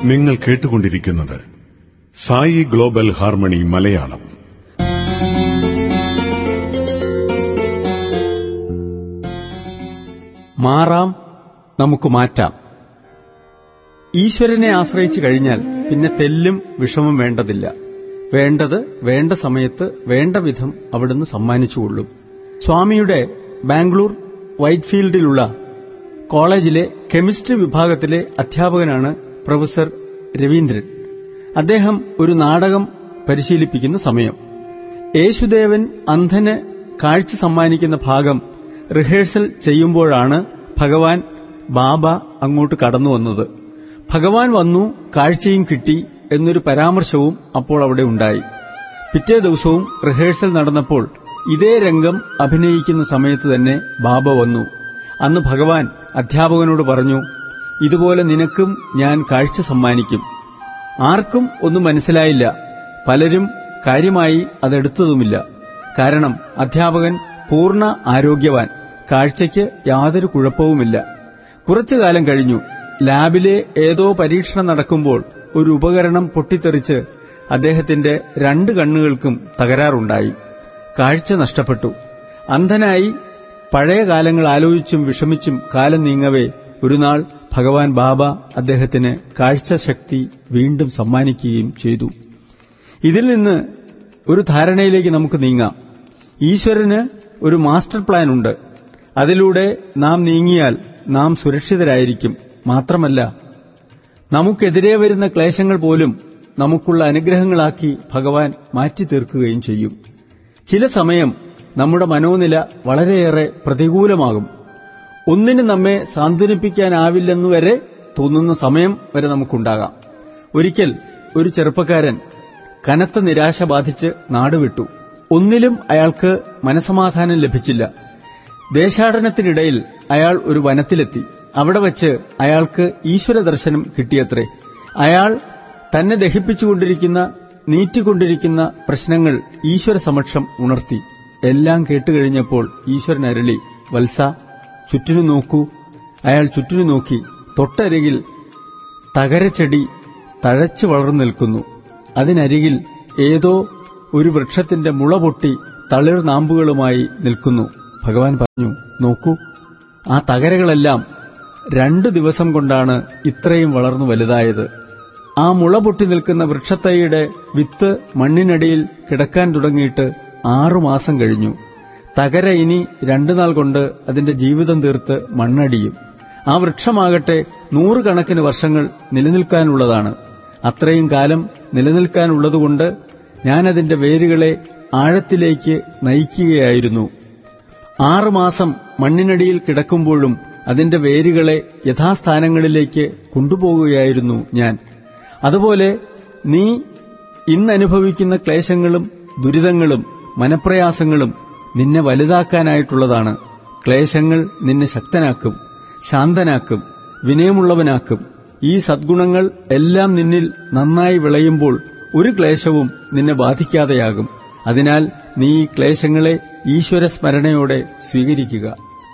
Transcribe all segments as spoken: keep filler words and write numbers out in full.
നിങ്ങൾ കേട്ടുകൊണ്ടിരിക്കുന്നത് Sai global harmony Malayalam. മാറാം, നമുക്ക് മാറ്റാം. ഈശ്വരനെ ആശ്രയിച്ചു കഴിഞ്ഞാൽ പിന്നെ തെല്ലും വിഷമം വേണ്ടതില്ല. വേണ്ടത് വേണ്ട സമയത്ത് വേണ്ട വിധം അവിടുന്ന് സമ്മാനിച്ചുകൊള്ളും. സ്വാമിയുടെ ബാംഗ്ലൂർ വൈറ്റ്ഫീൽഡിലുള്ള കോളേജിലെ കെമിസ്ട്രി വിഭാഗത്തിലെ അധ്യാപകനാണ് പ്രൊഫസർ രവീന്ദ്രൻ. അദ്ദേഹം ഒരു നാടകം പരിശീലിപ്പിക്കുന്ന സമയം യേശുദേവൻ അന്ധന് കാഴ്ച സമ്മാനിക്കുന്ന ഭാഗം റിഹേഴ്സൽ ചെയ്യുമ്പോഴാണ് ഭഗവാൻ ബാബ അങ്ങോട്ട് കടന്നു വന്നത്. ഭഗവാൻ വന്നു, കാഴ്ചയും കിട്ടി എന്നൊരു പരാമർശവും അപ്പോൾ അവിടെ ഉണ്ടായി. പിറ്റേ ദിവസവും റിഹേഴ്സൽ നടന്നപ്പോൾ ഇതേ രംഗം അഭിനയിക്കുന്ന സമയത്ത് തന്നെ ബാബ വന്നു. അന്ന് ഭഗവാൻ അധ്യാപകനോട് പറഞ്ഞു, ഇതുപോലെ നിനക്കും ഞാൻ കാഴ്ച സമ്മാനിക്കും. ആർക്കും ഒന്നും മനസ്സിലായില്ല. പലരും കാര്യമായി അതെടുത്തതുമില്ല. കാരണം അധ്യാപകൻ പൂർണ്ണ ആരോഗ്യവാൻ, കാഴ്ചയ്ക്ക് യാതൊരു കുഴപ്പവുമില്ല. കുറച്ചുകാലം കഴിഞ്ഞു. ലാബിലെ ഏതോ പരീക്ഷണം നടക്കുമ്പോൾ ഒരു ഉപകരണം പൊട്ടിത്തെറിച്ച് അദ്ദേഹത്തിന്റെ രണ്ട് കണ്ണുകൾക്കും തകരാറുണ്ടായി. കാഴ്ച നഷ്ടപ്പെട്ടു. അന്ധനായി പഴയ കാലങ്ങൾ ആലോചിച്ചും വിഷമിച്ചും കാലം നീങ്ങവേ ഒരുനാൾ ഭഗവാൻ ബാബ അദ്ദേഹത്തിന് കാഴ്ചശക്തി വീണ്ടും സമ്മാനിക്കുകയും ചെയ്തു. ഇതിൽ നിന്ന് ഒരു ധാരണയിലേക്ക് നമുക്ക് നീങ്ങാം. ഈശ്വരന് ഒരു മാസ്റ്റർ പ്ലാൻ ഉണ്ട്. അതിലൂടെ നാം നീങ്ങിയാൽ നാം സുരക്ഷിതരായിരിക്കും. മാത്രമല്ല, നമുക്കെതിരെ വരുന്ന ക്ലേശങ്ങൾ പോലും നമുക്കുള്ള അനുഗ്രഹങ്ങളാക്കി ഭഗവാൻ മാറ്റി തീർക്കുകയും ചെയ്യും. ചില സമയം നമ്മുടെ മനോനില വളരെയേറെ പ്രതികൂലമാകും. ഒന്നിനും നമ്മെ സാന്ത്വനിപ്പിക്കാനാവില്ലെന്നുവരെ തോന്നുന്ന സമയം വരെ നമുക്കുണ്ടാകാം. ഒരിക്കൽ ഒരു ചെറുപ്പക്കാരൻ കനത്ത നിരാശ ബാധിച്ച് നാടുവിട്ടു. ഒന്നിലും അയാൾക്ക് മനസമാധാനം ലഭിച്ചില്ല. ദേശാടനത്തിനിടയിൽ അയാൾ ഒരു വനത്തിലെത്തി. അവിടെ വച്ച് അയാൾക്ക് ഈശ്വര ദർശനം കിട്ടിയത്രേ. അയാൾ തന്നെ ദഹിപ്പിച്ചുകൊണ്ടിരിക്കുന്ന നീറ്റിക്കൊണ്ടിരിക്കുന്ന പ്രശ്നങ്ങൾ ഈശ്വര സമക്ഷം ഉണർത്തി. എല്ലാം കേട്ടുകഴിഞ്ഞപ്പോൾ ഈശ്വരൻ അരുളി, വത്സ, ചുറ്റിനു നോക്കൂ. അയാൾ ചുറ്റിനു നോക്കി. തൊട്ടരികിൽ തകരച്ചെടി തഴച്ചു വളർന്നു നിൽക്കുന്നു. അതിനരികിൽ ഏതോ ഒരു വൃക്ഷത്തിന്റെ മുള പൊട്ടി തളിർ നാമ്പുകളുമായി നിൽക്കുന്നു. ഭഗവാൻ പറഞ്ഞു, നോക്കൂ, ആ തകരകളെല്ലാം രണ്ടു ദിവസം കൊണ്ടാണ് ഇത്രയും വളർന്നു വലുതായത്. ആ മുള പൊട്ടി നിൽക്കുന്ന വൃക്ഷത്തൈയുടെ വിത്ത് മണ്ണിനടിയിൽ കിടക്കാൻ തുടങ്ങിയിട്ട് ആറുമാസം കഴിഞ്ഞു. തകര ഇനി രണ്ടുനാൾ കൊണ്ട് അതിന്റെ ജീവിതം തീർത്ത് മണ്ണടിയും. ആ വൃക്ഷമാകട്ടെ നൂറുകണക്കിന് വർഷങ്ങൾ നിലനിൽക്കാനുള്ളതാണ്. അത്രയും കാലം നിലനിൽക്കാനുള്ളതുകൊണ്ട് ഞാനതിന്റെ വേരുകളെ ആഴത്തിലേക്ക് നയിക്കുകയായിരുന്നു. ആറുമാസം മണ്ണിനടിയിൽ കിടക്കുമ്പോഴും അതിന്റെ വേരുകളെ യഥാസ്ഥാനങ്ങളിലേക്ക് കൊണ്ടുപോകുകയായിരുന്നു ഞാൻ. അതുപോലെ നീ ഇന്നനുഭവിക്കുന്ന ക്ലേശങ്ങളും ദുരിതങ്ങളും മനപ്രയാസങ്ങളും നിന്നെ വലുതാക്കാനായിട്ടുള്ളതാണ്. ക്ലേശങ്ങൾ നിന്നെ ശക്തനാക്കും, ശാന്തനാക്കും, വിനയമുള്ളവനാക്കും. ഈ സദ്ഗുണങ്ങൾ എല്ലാം നിന്നിൽ നന്നായി വിളയുമ്പോൾ ഒരു ക്ലേശവും നിന്നെ ബാധിക്കാതെയാകും. അതിനാൽ നീ ഈ ക്ലേശങ്ങളെ ഈശ്വര സ്മരണയോടെ സ്വീകരിക്കുക.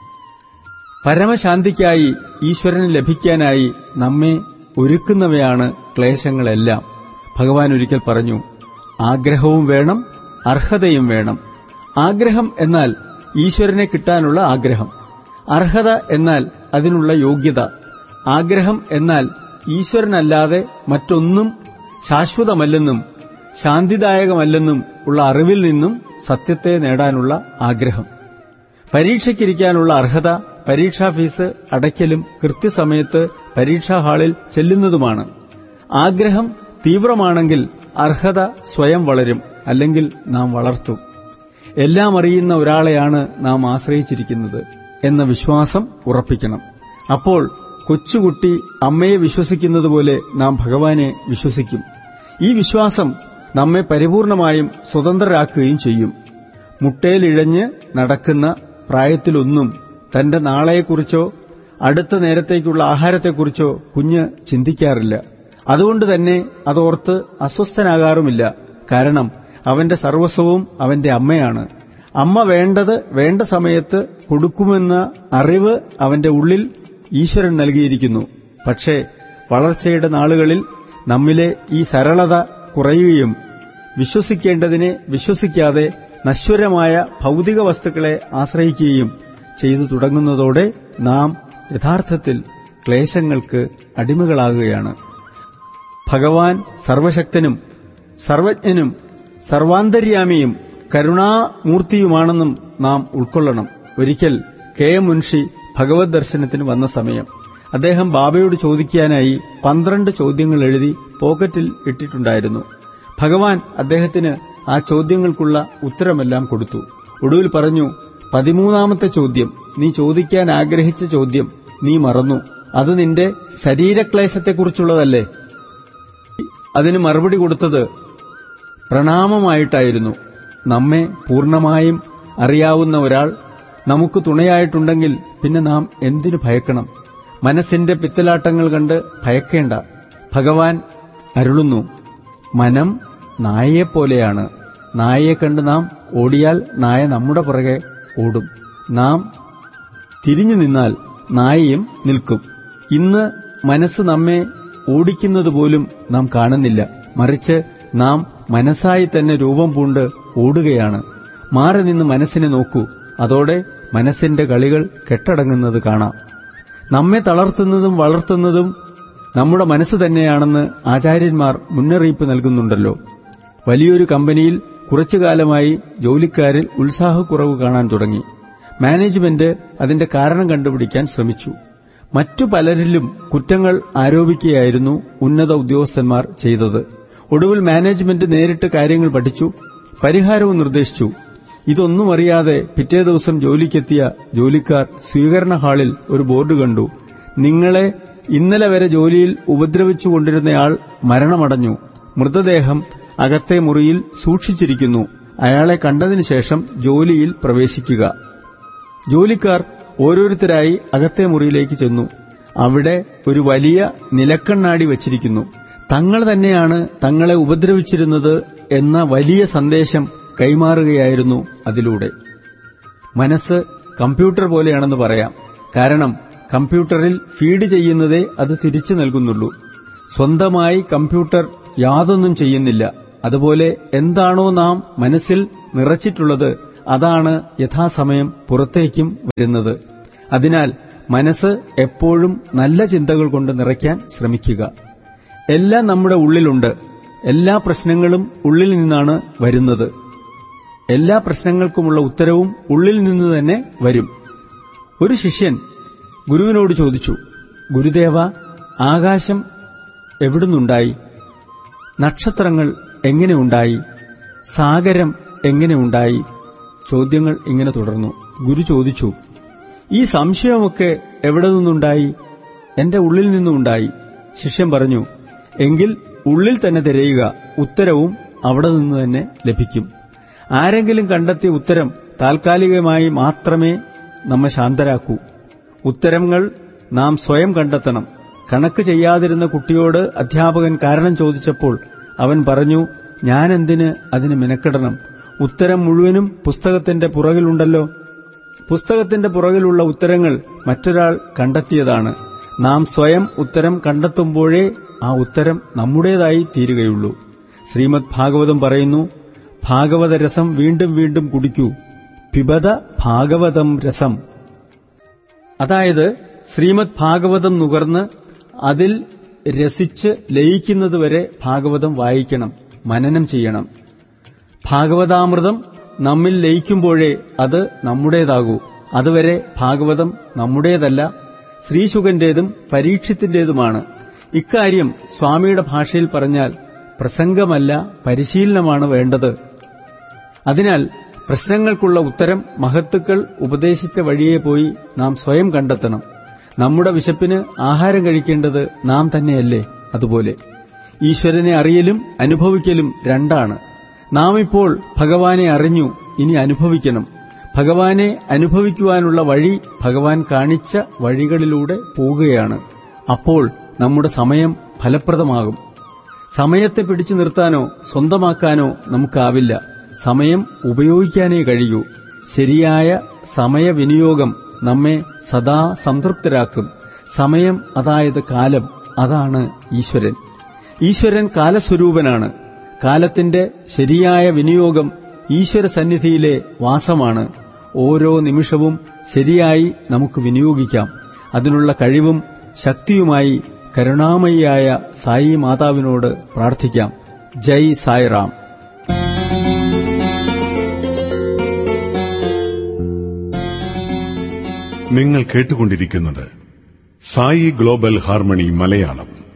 പരമശാന്തിക്കായി, ഈശ്വരന് ലഭിക്കാനായി നമ്മെ ഒരുക്കുന്നവയാണ് ക്ലേശങ്ങളെല്ലാം. ഭഗവാൻ ഒരിക്കൽ പറഞ്ഞു, ആഗ്രഹവും വേണം, അർഹതയും വേണം. ആഗ്രഹം എന്നാൽ ഈശ്വരനെ കിട്ടാനുള്ള ആഗ്രഹം. അർഹത എന്നാൽ അതിനുള്ള യോഗ്യത. ആഗ്രഹം എന്നാൽ ഈശ്വരനല്ലാതെ മറ്റൊന്നും ശാശ്വതമല്ലെന്നും ശാന്തിദായകമല്ലെന്നും ഉള്ള അറിവിൽ നിന്നും സത്യത്തെ നേടാനുള്ള ആഗ്രഹം. പരീക്ഷയ്ക്കിരിക്കാനുള്ള അർഹത പരീക്ഷാ ഫീസ് അടയ്ക്കലും കൃത്യസമയത്ത് പരീക്ഷാ ഹാളിൽ ചെല്ലുന്നതുമാണ്. ആഗ്രഹം തീവ്രമാണെങ്കിൽ അർഹത സ്വയം വളരും, അല്ലെങ്കിൽ നാം വളർത്തും. എല്ലാം അറിയുന്ന ഒരാളെയാണ് നാം ആശ്രയിച്ചിരിക്കുന്നത് എന്ന വിശ്വാസം ഉറപ്പിക്കണം. അപ്പോൾ കൊച്ചുകുട്ടി അമ്മയെ വിശ്വസിക്കുന്നതുപോലെ നാം ഭഗവാനെ വിശ്വസിക്കും. ഈ വിശ്വാസം നമ്മെ പരിപൂർണമായും സ്വതന്ത്രരാക്കുകയും ചെയ്യും. മുട്ടയിലിഴഞ്ഞ് നടക്കുന്ന പ്രായത്തിലൊന്നും തന്റെ നാളെയെക്കുറിച്ചോ അടുത്ത നേരത്തേക്കുള്ള ആഹാരത്തെക്കുറിച്ചോ കുഞ്ഞ് ചിന്തിക്കാറില്ല. അതുകൊണ്ട് തന്നെ അതോർത്ത് അസ്വസ്ഥനാകാറുമില്ല. കാരണം അവന്റെ സർവസ്വവും അവന്റെ അമ്മയാണ്. അമ്മ വേണ്ടത് വേണ്ട സമയത്ത് കൊടുക്കുമെന്ന അറിവ് അവന്റെ ഉള്ളിൽ ഈശ്വരൻ നൽകിയിരിക്കുന്നു. പക്ഷേ വളർച്ചയുടെ നാളുകളിൽ നമ്മിലെ ഈ സരളത കുറയുകയും വിശ്വസിക്കേണ്ടതിനെ വിശ്വസിക്കാതെ നശ്വരമായ ഭൗതിക വസ്തുക്കളെ ആശ്രയിക്കുകയും ചെയ്തു തുടങ്ങുന്നതോടെ നാം യഥാർത്ഥത്തിൽ ക്ലേശങ്ങൾക്ക് അടിമകളാകുകയാണ്. ഭഗവാൻ സർവശക്തനും സർവജ്ഞനും സർവാന്തര്യാമിയും കരുണാമൂർത്തിയുമാണെന്നും നാം ഉൾക്കൊള്ളണം. ഒരിക്കൽ കെ എം മുൻഷി ഭഗവത് ദർശനത്തിന് വന്ന സമയം അദ്ദേഹം ബാബയോട് ചോദിക്കാനായി പന്ത്രണ്ട് ചോദ്യങ്ങൾ എഴുതി പോക്കറ്റിൽ ഇട്ടിട്ടുണ്ടായിരുന്നു. ഭഗവാൻ അദ്ദേഹത്തിന് ആ ചോദ്യങ്ങൾക്കുള്ള ഉത്തരമെല്ലാം കൊടുത്തു. ഒടുവിൽ പറഞ്ഞു, പതിമൂന്നാമത്തെ ചോദ്യം, നീ ചോദിക്കാൻ ആഗ്രഹിച്ച ചോദ്യം നീ മറന്നു. അത് നിന്റെ ശരീരക്ലേശത്തെക്കുറിച്ചുള്ളതല്ലേ? അതിന് മറുപടി കൊടുത്തത് പ്രണാമമായിട്ടായിരുന്നു. നമ്മെ പൂർണ്ണമായും അറിയാവുന്ന ഒരാൾ നമുക്ക് തുണയായിട്ടുണ്ടെങ്കിൽ പിന്നെ നാം എന്തിനു ഭയക്കണം? മനസ്സിന്റെ പിത്തലാട്ടങ്ങൾ കണ്ട് ഭയക്കേണ്ട. ഭഗവാൻ അരുളുന്നു, മനം നായയെപ്പോലെയാണ്. നായയെ കണ്ട് നാം ഓടിയാൽ നായ നമ്മുടെ പുറകെ ഓടും. നാം തിരിഞ്ഞു നിന്നാൽ നായയും നിൽക്കും. ഇന്ന് മനസ്സ് നമ്മെ ഓടിക്കുന്നതുപോലും നാം കാണുന്നില്ല. മറിച്ച് നാം മനസ്സായി തന്നെ രൂപം പൂണ്ട് ഓടുകയാണ്. മാറി നിന്ന് മനസ്സിനെ നോക്കൂ. അതോടെ മനസ്സിന്റെ കളികൾ കെട്ടടങ്ങുന്നത് കാണാം. നമ്മെ തളർത്തുന്നതും വളർത്തുന്നതും നമ്മുടെ മനസ്സ് തന്നെയാണെന്ന് ആചാര്യന്മാർ മുന്നറിയിപ്പ് നൽകുന്നുണ്ടല്ലോ. വലിയൊരു കമ്പനിയിൽ കുറച്ചുകാലമായി ജോലിക്കാരിൽ ഉത്സാഹക്കുറവ് കാണാൻ തുടങ്ങി. മാനേജ്മെന്റ് അതിന്റെ കാരണം കണ്ടുപിടിക്കാൻ ശ്രമിച്ചു. മറ്റു പലരിലും കുറ്റങ്ങൾ ആരോപിക്കുകയായിരുന്നു ഉന്നത ഉദ്യോഗസ്ഥന്മാർ ചെയ്തത്. ഒടുവിൽ മാനേജ്മെന്റ് നേരിട്ട് കാര്യങ്ങൾ പഠിച്ചു, പരിഹാരവും നിർദ്ദേശിച്ചു. ഇതൊന്നും അറിയാതെ പിറ്റേ ദിവസം ജോലിക്കെത്തിയ ജോലിക്കാർ സ്വീകരണ ഹാളിൽ ഒരു ബോർഡ് കണ്ടു. നിങ്ങളെ ഇന്നലെ വരെ ജോലിയിൽ ഉപദ്രവിച്ചുകൊണ്ടിരുന്നയാൾ മരണമടഞ്ഞു. മൃതദേഹം അകത്തെ മുറിയിൽ സൂക്ഷിച്ചിരിക്കുന്നു. അയാളെ കണ്ടതിനു ശേഷം ജോലിയിൽ പ്രവേശിക്കുക. ജോലിക്കാർ ഓരോരുത്തരായി അകത്തെ മുറിയിലേക്ക് ചെന്നു. അവിടെ ഒരു വലിയ നിലക്കണ്ണാടി വച്ചിരിക്കുന്നു. തങ്ങൾ തന്നെയാണ് തങ്ങളെ ഉപദ്രവിച്ചിരുന്നത് എന്ന വലിയ സന്ദേശം കൈമാറുകയായിരുന്നു അതിലൂടെ. മനസ്സ് കമ്പ്യൂട്ടർ പോലെയാണെന്ന് പറയാം. കാരണം കമ്പ്യൂട്ടറിൽ ഫീഡ് ചെയ്യുന്നതേ അത് തിരിച്ചു നൽകുന്നുള്ളൂ. സ്വന്തമായി കമ്പ്യൂട്ടർ യാതൊന്നും ചെയ്യുന്നില്ല. അതുപോലെ എന്താണോ നാം മനസ്സിൽ നിറച്ചിട്ടുള്ളത് അതാണ് യഥാസമയം പുറത്തേക്കും വരുന്നത്. അതിനാൽ മനസ്സ് എപ്പോഴും നല്ല ചിന്തകൾ കൊണ്ട് നിറയ്ക്കാൻ ശ്രമിക്കുക. എല്ലാം നമ്മുടെ ഉള്ളിലുണ്ട്. എല്ലാ പ്രശ്നങ്ങളും ഉള്ളിൽ നിന്നാണ് വരുന്നത്. എല്ലാ പ്രശ്നങ്ങൾക്കുമുള്ള ഉത്തരവും ഉള്ളിൽ നിന്ന് തന്നെ വരും. ഒരു ശിഷ്യൻ ഗുരുവിനോട് ചോദിച്ചു, ഗുരുദേവ, ആകാശം എവിടുന്നുണ്ടായി? നക്ഷത്രങ്ങൾ എങ്ങനെ ഉണ്ടായി? സാഗരം എങ്ങനെ ഉണ്ടായി? ചോദ്യങ്ങൾ ഇങ്ങനെ തുടർന്നു. ഗുരു ചോദിച്ചു, ഈ സംശയമൊക്കെ എവിടെ നിന്നുണ്ടായി? എന്റെ ഉള്ളിൽ നിന്നുണ്ടായി. ശിഷ്യൻ പറഞ്ഞു, എങ്കിൽ ഉള്ളിൽ തന്നെ തിരയുക, ഉത്തരവും അവിടെ നിന്ന് തന്നെ ലഭിക്കും. ആരെങ്കിലും കണ്ടെത്തിയ ഉത്തരം താൽക്കാലികമായി മാത്രമേ നമ്മെ ശാന്തരാക്കൂ. ഉത്തരങ്ങൾ നാം സ്വയം കണ്ടെത്തണം. കണക്ക് ചെയ്യാതിരുന്ന കുട്ടിയോട് അധ്യാപകൻ കാരണം ചോദിച്ചപ്പോൾ അവൻ പറഞ്ഞു, ഞാനെന്തിന് അതിന് മെനക്കെടണം? ഉത്തരം മുഴുവനും പുസ്തകത്തിന്റെ പുറകിലുണ്ടല്ലോ. പുസ്തകത്തിന്റെ പുറകിലുള്ള ഉത്തരങ്ങൾ മറ്റൊരാൾ കണ്ടെത്തിയതാണ്. നാം സ്വയം ഉത്തരം കണ്ടെത്തുമ്പോഴേ ആ ഉത്തരം നമ്മുടേതായി തീരുകയുള്ളൂ. ശ്രീമദ് ഭാഗവതം പറയുന്നു, ഭാഗവത രസം വീണ്ടും വീണ്ടും കുടിക്കൂ, പിബത ഭാഗവതം രസം. അതായത് ശ്രീമദ് ഭാഗവതം നുകർന്ന് അതിൽ രസിച്ച് ലയിക്കുന്നതുവരെ ഭാഗവതം വായിക്കണം, മനനം ചെയ്യണം. ഭാഗവതാമൃതം നമ്മിൽ ലയിക്കുമ്പോഴേ അത് നമ്മുടേതാകൂ. അതുവരെ ഭാഗവതം നമ്മുടേതല്ല, ശ്രീശുകന്റേതും പരീക്ഷത്തിന്റേതുമാണ്. ഇക്കാര്യം സ്വാമിയുടെ ഭാഷയിൽ പറഞ്ഞാൽ പ്രസംഗമല്ല, പരിശീലനമാണ് വേണ്ടത്. അതിനാൽ പ്രശ്നങ്ങൾക്കുള്ള ഉത്തരം മഹത്തുക്കൾ ഉപദേശിച്ച വഴിയെ പോയി നാം സ്വയം കണ്ടെത്തണം. നമ്മുടെ വിശപ്പിന് ആഹാരം കഴിക്കേണ്ടത് നാം തന്നെയല്ലേ? അതുപോലെ ഈശ്വരനെ അറിയലും അനുഭവിക്കലും രണ്ടാണ്. നാം ഇപ്പോൾ ഭഗവാനെ അറിഞ്ഞു, ഇനി അനുഭവിക്കണം. ഭഗവാനെ അനുഭവിക്കുവാനുള്ള വഴി ഭഗവാൻ കാണിച്ച വഴികളിലൂടെ പോകുകയാണ്. അപ്പോൾ നമ്മുടെ സമയം ഫലപ്രദമാകും. സമയത്തെ പിടിച്ചു നിർത്താനോ സ്വന്തമാക്കാനോ നമുക്കാവില്ല. സമയം ഉപയോഗിക്കാനേ കഴിയൂ. ശരിയായ സമയവിനിയോഗം നമ്മെ സദാ സംതൃപ്തരാക്കും. സമയം, അതായത് കാലം, അതാണ് ഈശ്വരൻ. ഈശ്വരൻ കാലസ്വരൂപനാണ്. കാലത്തിന്റെ ശരിയായ വിനിയോഗം ഈശ്വര സന്നിധിയിലെ വാസമാണ്. ഓരോ നിമിഷവും ശരിയായി നമുക്ക് വിനിയോഗിക്കാം. അതിനുള്ള കഴിവും ശക്തിയുമായി കരുണാമയിയായ സായി മാതാവിനോട് പ്രാർത്ഥിക്കാം. ജയ് സായിറാം. നിങ്ങൾ കേട്ടുകൊണ്ടിരിക്കുന്നത് സായി ഗ്ലോബൽ ഹാർമണി മലയാളം.